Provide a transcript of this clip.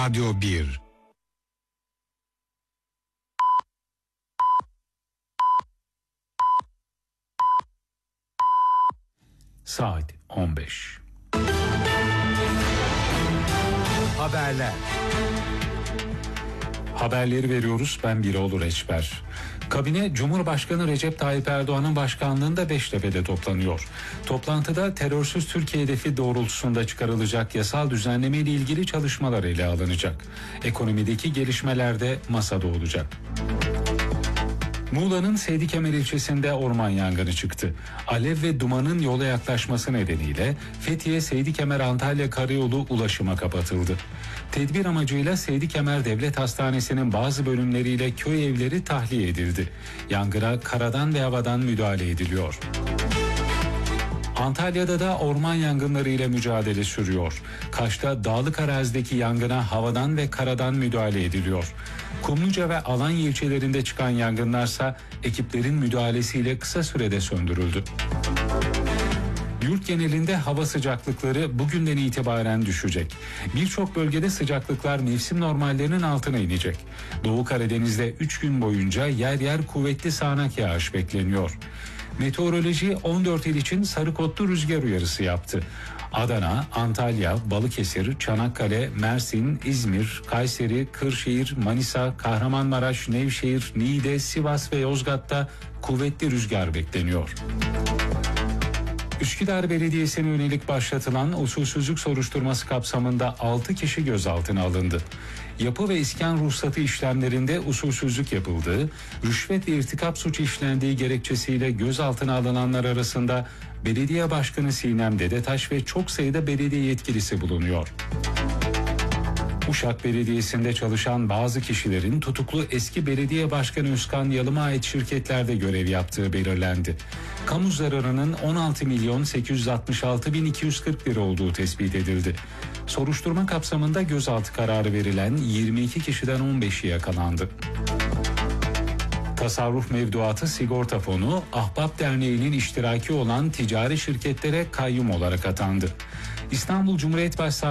Radyo 1. Saat 15. Haberler. Haberleri veriyoruz. Ben Birol Reçber. Kabine Cumhurbaşkanı Recep Tayyip Erdoğan'ın başkanlığında Beştepe'de toplanıyor. Toplantıda terörsüz Türkiye hedefi doğrultusunda çıkarılacak yasal düzenleme ile ilgili çalışmalar ele alınacak. Ekonomideki gelişmeler de masada olacak. Muğla'nın Seydikemer ilçesinde orman yangını çıktı. Alev ve dumanın yola yaklaşması nedeniyle Fethiye Seydikemer Antalya Karayolu ulaşıma kapatıldı. Tedbir amacıyla Seydikemer Devlet Hastanesi'nin bazı bölümleriyle köy evleri tahliye edildi. Yangına karadan ve havadan müdahale ediliyor. Antalya'da da orman yangınları ile mücadele sürüyor. Kaş'ta dağlık arazideki yangına havadan ve karadan müdahale ediliyor. Kumluca ve Alanya ilçelerinde çıkan yangınlarsa ekiplerin müdahalesiyle kısa sürede söndürüldü. Yurt genelinde hava sıcaklıkları bugünden itibaren düşecek. Birçok bölgede sıcaklıklar mevsim normallerinin altına inecek. Doğu Karadeniz'de 3 gün boyunca yer yer kuvvetli sağanak yağış bekleniyor. Meteoroloji 14 il için sarı kodlu rüzgar uyarısı yaptı. Adana, Antalya, Balıkesir, Çanakkale, Mersin, İzmir, Kayseri, Kırşehir, Manisa, Kahramanmaraş, Nevşehir, Niğde, Sivas ve Yozgat'ta kuvvetli rüzgar bekleniyor. Üsküdar Belediyesi'ne yönelik başlatılan usulsüzlük soruşturması kapsamında 6 kişi gözaltına alındı. Yapı ve iskan ruhsatı işlemlerinde usulsüzlük yapıldığı, rüşvet ve irtikap suçu işlendiği gerekçesiyle gözaltına alınanlar arasında Belediye Başkanı Sinem Dedetaş ve çok sayıda belediye yetkilisi bulunuyor. Uşak Belediyesi'nde çalışan bazı kişilerin tutuklu eski belediye başkanı Özkan Yalım'a ait şirketlerde görev yaptığı belirlendi. Kamu zararının 16.866.240 lira olduğu tespit edildi. Soruşturma kapsamında gözaltı kararı verilen 22 kişiden 15'i yakalandı. Tasarruf Mevduatı Sigorta Fonu, Ahbap Derneği'nin iştiraki olan ticari şirketlere kayyum olarak atandı. İstanbul Cumhuriyet Başsavcılığı